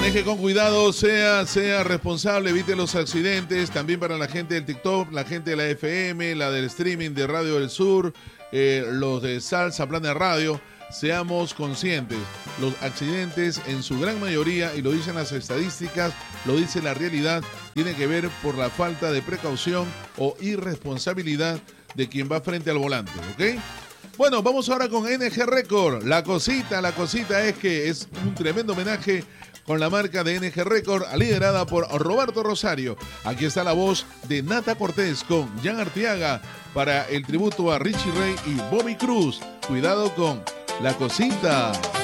Maneje con cuidado, sea responsable, evite los accidentes. También para la gente del TikTok, la gente de la FM, la del streaming de Radio del Sur, los de Salsa Plana Radio, seamos conscientes. Los accidentes en su gran mayoría, y lo dicen las estadísticas, lo dice la realidad, tiene que ver por la falta de precaución o irresponsabilidad de quien va frente al volante, ¿ok? Bueno, vamos ahora con NG Record. La cosita es que es un tremendo homenaje con la marca de NG Record, liderada por Roberto Rosario. Aquí está la voz de Nata Cortés con Jan Arteaga para el tributo a Richie Ray y Bobby Cruz. Cuidado con La Cosita.